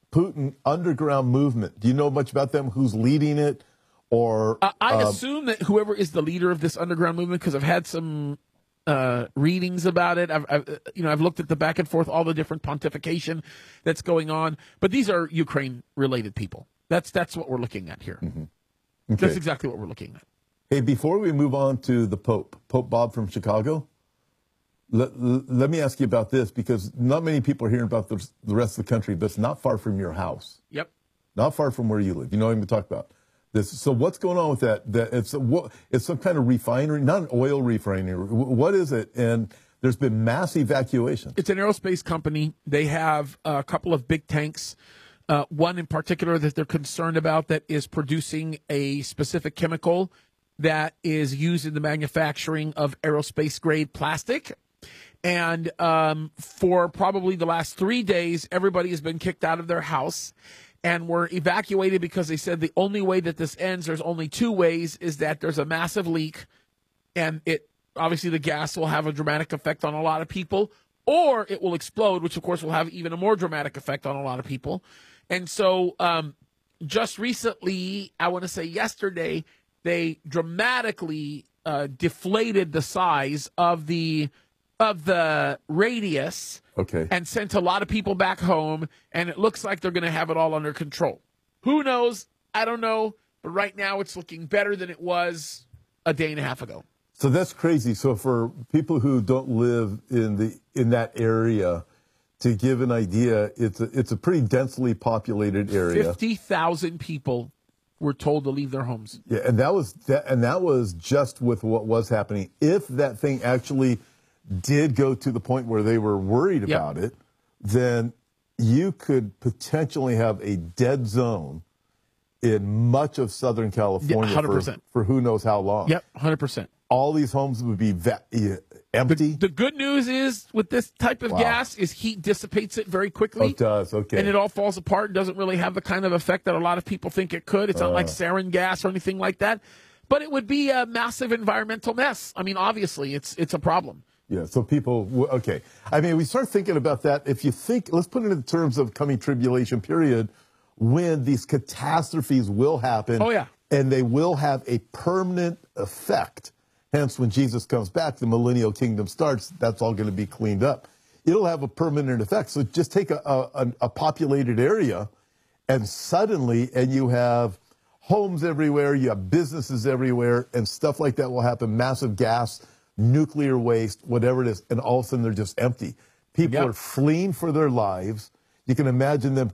Putin underground movement. Do you know much about them? Who's leading it? Or I assume that whoever is the leader of this underground movement, because I've had some readings about it. I've looked at the back and forth, all the different pontification that's going on. But these are Ukraine-related people. That's what we're looking at here. Mm-hmm. Okay. That's exactly what we're looking at. Hey, before we move on to the Pope Bob from Chicago, let me ask you about this, because not many people are hearing about the rest of the country, but it's not far from your house. Yep. Not far from where you live. You know what I'm going to talk about. This. So what's going on with that? It's some kind of refinery, not an oil refinery. What is it? And there's been mass evacuation. It's an aerospace company. They have a couple of big tanks. One in particular that they're concerned about that is producing a specific chemical that is used in the manufacturing of aerospace-grade plastic. And for probably the last 3 days, everybody has been kicked out of their house and were evacuated because they said the only way that this ends, there's only two ways, is that there's a massive leak and obviously the gas will have a dramatic effect on a lot of people, or it will explode, which of course will have even a more dramatic effect on a lot of people. And so just recently, I want to say yesterday, they dramatically deflated the size of the radius, okay, and sent a lot of people back home, and it looks like they're going to have it all under control. Who knows? I don't know, but right now it's looking better than it was a day and a half ago. So that's crazy. So for people who don't live in that area, to give an idea, it's a pretty densely populated area. 50,000 people were told to leave their homes. Yeah, and that was just with what was happening. If that thing actually did go to the point where they were worried about it, then you could potentially have a dead zone in much of Southern California 100%. For who knows how long. Yep, 100%. All these homes would be empty. The good news is with this type of gas is heat dissipates it very quickly. Oh, it does, okay. And it all falls apart and doesn't really have the kind of effect that a lot of people think it could. It's not like sarin gas or anything like that. But it would be a massive environmental mess. I mean, obviously, it's a problem. Yeah, so people, okay. I mean, we start thinking about that. If you think, let's put it in terms of coming tribulation period, when these catastrophes will happen. Oh, yeah. And they will have a permanent effect. Hence, when Jesus comes back, the millennial kingdom starts, that's all going to be cleaned up. It'll have a permanent effect. So just take a populated area, and suddenly, and you have homes everywhere, you have businesses everywhere, and stuff like that will happen. Massive gas, nuclear waste, whatever it is, and all of a sudden they're just empty. People are fleeing for their lives. You can imagine them